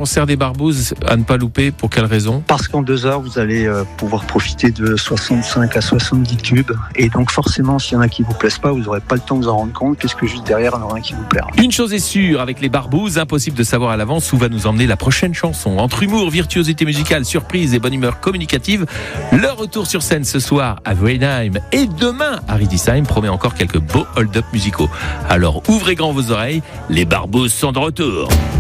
concert des Barbouzes à ne pas louper. Pour quelle raison ? Parce qu'en 2 heures, vous allez pouvoir profiter de 65 à 70 tubes. Et donc forcément, s'il y en a qui vous plaisent pas, vous n'aurez pas le temps de vous en rendre compte, puisque juste derrière, il y en aura un qui vous plaira. Une chose est sûre, avec les Barbouzes, impossible de savoir à l'avance où va nous emmener la prochaine chanson. Entre humour, virtuosité musicale, surprise et bonne humeur communicative, leur retour sur scène ce soir à Weinheim et demain à Riedisheim promet encore quelques beaux hold-up musicaux. Alors ouvrez grand vos oreilles, les Barbouzes sont de retour.